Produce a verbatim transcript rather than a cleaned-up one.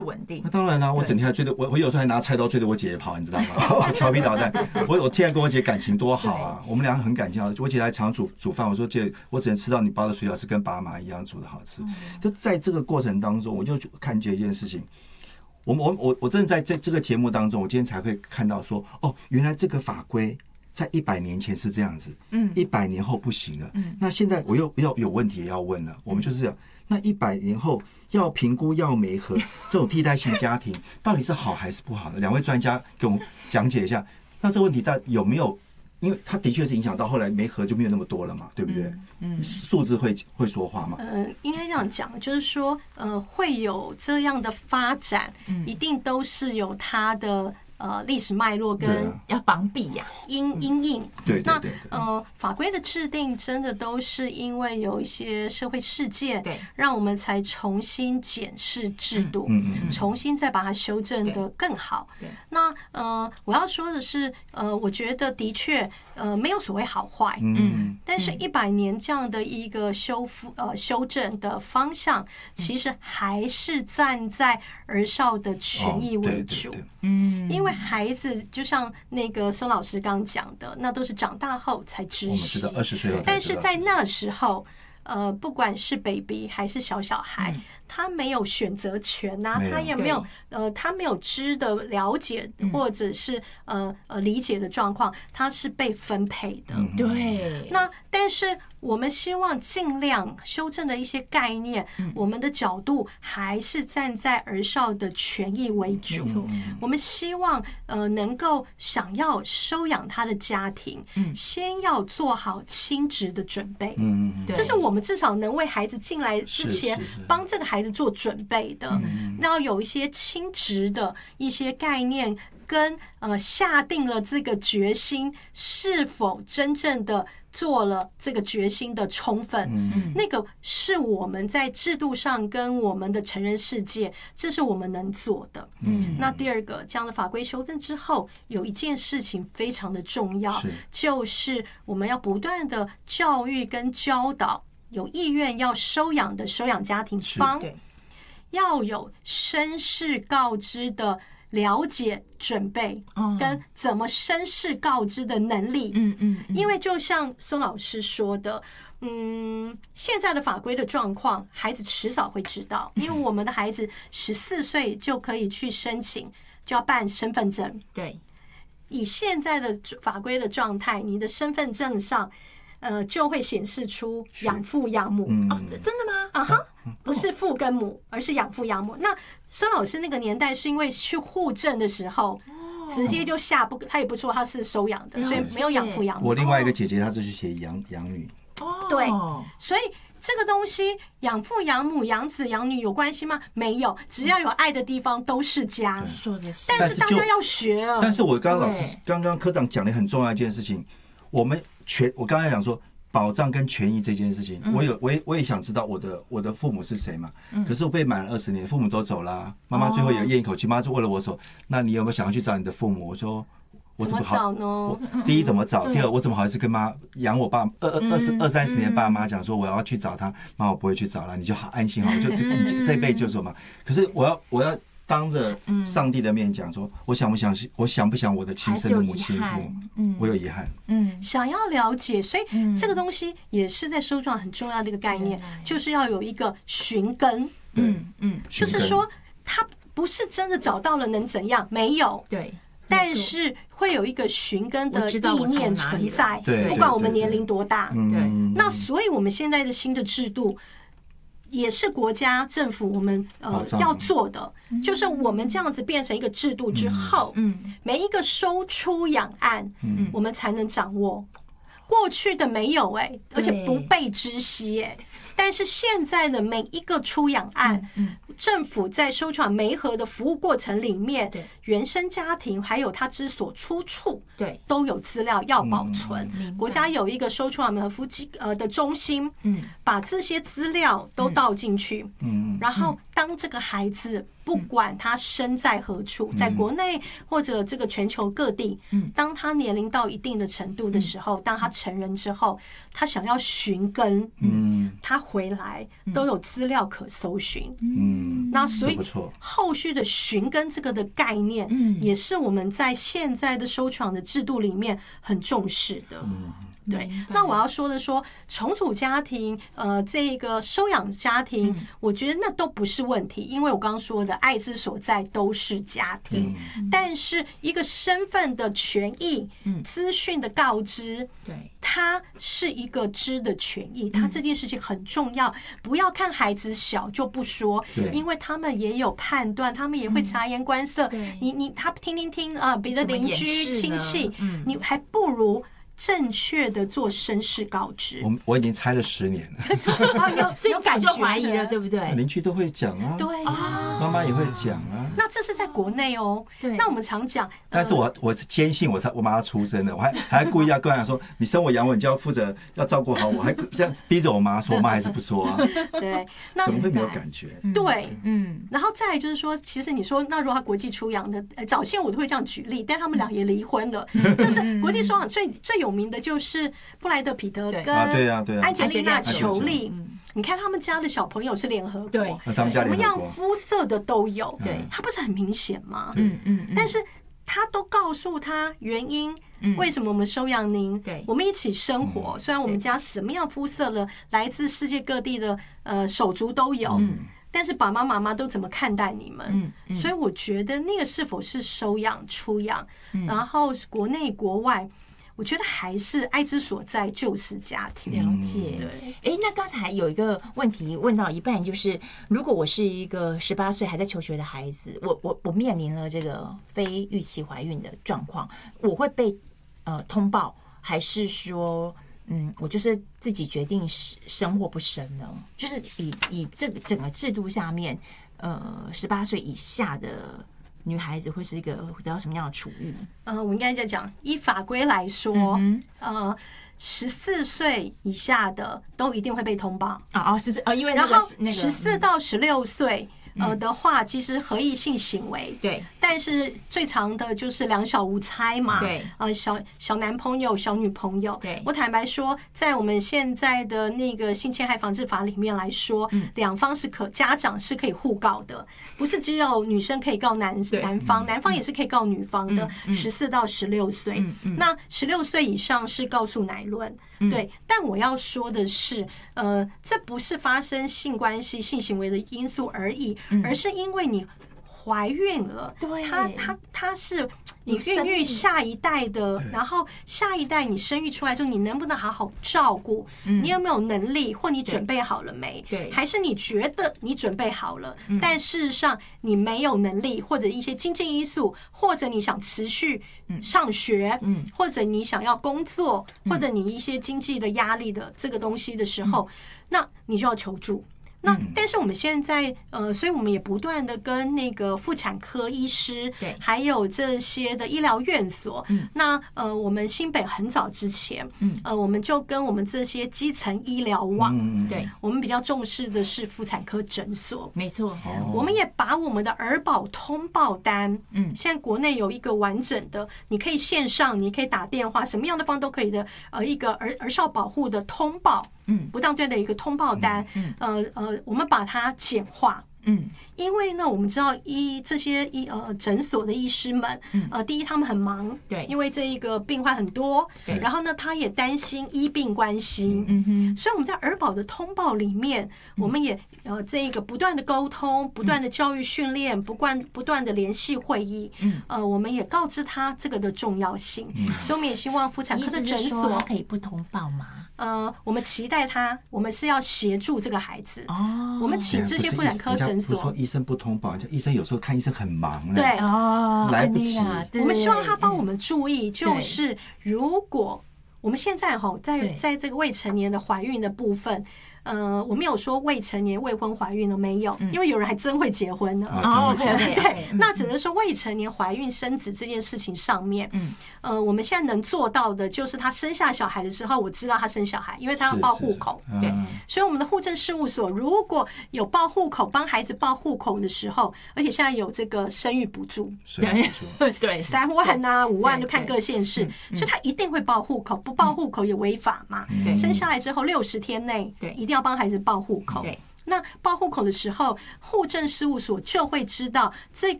稳定。 那当然啦、啊，我整天还追着我，我有时候还拿菜刀追着我姐姐跑，你知道吗？调皮捣蛋。我我现在跟我姐感情多好啊，我们俩很感情好。我姐还常煮煮饭，我说姐，我只能吃到你包的水饺是跟爸妈一样煮的好吃。就在这个过程当中，我就看见一件事情。我我我我真的在这这个节目当中，我今天才会看到说，哦，原来这个法规在一百年前是这样子，嗯，一百年后不行了，嗯，那现在我又要有问题也要问了，我们就是这样，那一百年后要评估要媒合这种替代型家庭到底是好还是不好的？两位专家给我们讲解一下。那这个问题到底有没有？因为它的确是影响到后来媒合就没有那么多了嘛，对不对？嗯，数字会会说话嘛？ 呃，应该这样讲，就是说，呃，会有这样的发展，一定都是有它的。呃，历史脉络跟要防避呀， 因因应。 对， 那呃，法规的制定真的都是因为有一些社会事件，对，让我们才重新检视制度，嗯，重新再把它修正得更好。那呃，我要说的是，呃，我觉得的确，呃，没有所谓好坏，嗯，但是一百年这样的一个修复呃修正的方向，其实还是站在儿少的权益为主，嗯，因为。孩子就像那个孙老师刚讲的，那都是长大后才知悉。 我们知道二十岁后， 但是在那时候，呃，不管是 baby 还是小小孩，嗯、他没有选择权呐、啊，他也没有呃，他没有知的了解或者是呃呃理解的状况，他是被分配的。 嗯、对。 那但是。我们希望尽量修正的一些概念，嗯、我们的角度还是站在儿少的权益为主。我们希望呃能够想要收养他的家庭，嗯、先要做好亲职的准备。嗯，这是我们至少能为孩子进来之前帮这个孩子做准备的。那要有一些亲职的一些概念。跟呃下定了这个决心，是否真正的做了这个决心的充分，嗯、那个是我们在制度上跟我们的成人世界，这是我们能做的。嗯，那第二个，这样的法规修正之后，有一件事情非常的重要，是就是我们要不断的教育跟教导有意愿要收养的收养家庭方，要有身世告知的。了解、准备跟怎么身世告知的能力，嗯嗯，因为就像孙老师说的，嗯，现在的法规的状况，孩子迟早会知道，因为我们的孩子十四岁就可以去申请，就要办身份证。对，以现在的法规的状态，你的身份证上。呃，就会显示出养父养母、 嗯、哦，真的吗？ 啊哈，不是父跟母，而是养父养母。那孙老师那个年代是因为去户政的时候，直接就下不，他也不说他是收养的，所以没有养父养母。 我另外一个姐姐，她就是写养养女。 哦，对，所以这个东西养父养母、养子养女有关系吗？没有，只要有爱的地方都是家。 说的是， 但是大家要学啊。 但是我刚刚老师、刚刚科长讲的很重要一件事情。我们权，我刚才讲说保障跟权益这件事情，嗯、我有我也我也想知道我的我的父母是谁嘛。嗯、可是我被满了二十年，父母都走了、啊，妈妈最后也咽一口气，妈就握了我手。那你有没有想要去找你的父母？我说我怎么好？ 怎么找呢？ 我第一怎么找？第二我怎么好意思跟妈养我爸二二二十二三十年爸妈讲说我要去找他？妈我不会去找了，你就好安心好，就这你这辈就是我嘛。可是我要我要。当着上帝的面讲说，我想不想，我想不想我的亲生的母亲？嗯，我有遗憾。 嗯，想要了解，所以这个东西也是在收状很重要的一个概念，就是要有一个寻根。嗯嗯，就是说他不是真的找到了能怎样？没有。对。但是会有一个寻根的意念存在，不管我们年龄多大。对。那所以我们现在的新的制度。也是国家政府我们呃要做的，就是我们这样子变成一个制度之后，嗯，每一个收出养案，嗯，我们才能掌握。过去的没有哎、欸，而且不被知悉哎、欸。但是现在的每一个出养案，嗯、政府在收养媒合的服务过程里面，原生家庭还有他之所出处，对，都有资料要保存。嗯、国家有一个收养媒合服务呃的中心，嗯，把这些资料都倒进去，嗯，然后当这个孩子不管他身在何处，在国内或者这个全球各地，当他年龄到一定的程度的时候，当他成人之后，他想要寻根，嗯，他回来都有资料可搜寻，嗯，那所以后续的寻根这个的概念，也是我们在现在的收养的制度里面很重视的。对，那我要说的说，重组家庭，呃，这个收养家庭，我觉得那都不是问题，因为我刚刚说的爱之所在都是家庭，但是一个身份的权益，资讯的告知，对，它是一个知的权益，它这件事情很重要，不要看孩子小就不说，因为他们也有判断，他们也会察言观色，你你他听听听啊，别的邻居亲戚，你还不如正确的做身世告知。 我我已经猜了十年了， 所以早就怀疑了，对不对？ 邻居都会讲啊， 对啊， 妈妈也会讲啊。 那这是在国内哦。对，那我们常讲， 但是我我是坚信我才我妈出生的，我还还故意要跟她说，你生我养我，你就要负责要照顾好我，还这样逼着我妈说，我妈还是不说啊。 对，那怎么会没有感觉？ 对，嗯。然后再来就是说，其实你说，那如果他国际出养的，早先我都会这样举例，但他们俩也离婚了，就是国际收养最最有名的就是布莱德彼得跟安吉丽娜裘丽，你看他们家的小朋友是联合国，什么样肤色的都有，对，他不是很明显吗？嗯嗯，但是他都告诉他原因，为什么我们收养您，对，我们一起生活，虽然我们家什么样肤色的，来自世界各地的呃手足都有。但是爸爸妈妈都怎么看待你们？嗯嗯、所以我觉得那个是否是收养、出养，嗯、然后国内国外，我觉得还是爱之所在就是家庭。 了解。对。哎，那刚才有一个问题问到一半，就是如果我是一个十八岁还在求学的孩子，我我我面临了这个非预期怀孕的状况，我会被呃通报，还是说？嗯，我就是自己决定生或不生呢？就是以以这个整个制度下面，呃，十八岁以下的女孩子会是一个会得到什么样的处遇？ 呃，我应该在讲，依法规来说，嗯、呃，十四岁以下的都一定会被通报啊啊，十四哦，因为然后十四到十六岁。呃的话，其实合意性行为，对，但是最常的就是两小无猜嘛，对，呃，小小男朋友、小女朋友，对，我坦白说，在我们现在的那个性侵害防治法里面来说，嗯，两方是可家长是可以互告的，不是只有女生可以告男男方，男方也是可以告女方的，十四到十六岁，那十六岁以上是告诉乃论。对，但我要说的是，呃，这不是发生性关系、性行为的因素而已，而是因为你怀孕了，对，它它它是你孕育下一代的，然后下一代你生育出来之后，你能不能好好照顾？你有没有能力，或你准备好了没？对，还是你觉得你准备好了，但事实上你没有能力，或者一些经济因素，或者你想持续上学，或者你想要工作，或者你一些经济的压力的这个东西的时候，那你就要求助。那但是我们现在呃，所以我们也不断的跟那个妇产科医师，对，还有这些的医疗院所，嗯，那呃，我们新北很早之前，嗯，呃，我们就跟我们这些基层医疗网，嗯，对，我们比较重视的是妇产科诊所， 没错， 我们也把我们的儿保通报单，嗯，现在国内有一个完整的，你可以线上，你可以打电话，什么样的方都可以的，呃，一个儿儿少保护的通报。嗯，不当对的一个通报单，嗯，呃呃，我们把它简化，嗯，因为呢，我们知道医这些医呃诊所的医师们，呃，第一他们很忙，对，因为这一个病患很多，对，然后呢，他也担心医病关系，嗯哼，所以我们在儿保的通报里面，我们也呃这一个不断的沟通，不断的教育训练，不断不断的联系会议，嗯，呃，我们也告知他这个的重要性，嗯，所以我们也希望妇产科的诊所可以不通报吗？ 呃，我们期待他，我们是要协助这个孩子。哦，我们请这些妇产科诊所。 不是说医生不通报，医生有时候看医生很忙， 对， 哦，来不及。 我们希望他帮我们注意，就是如果我们现在哈，在在这个未成年的怀孕的部分， 呃，我没有说未成年未婚怀孕了没有，因为有人还真会结婚呢。 哦，OK OK， 对，那只能说未成年怀孕生子这件事情上面，嗯，呃，我们现在能做到的就是他生下小孩的时候，我知道他生小孩，因为他要报户口，对，所以我们的户政事务所如果有报户口，帮孩子报户口的时候，而且现在有这个生育补助， 对， 三万啊五万就看各县市，所以他一定会报户口，不报户口也违法嘛。生下来之后六十天内，一定要帮孩子报户口。那报户口的时候，户政事务所就会知道这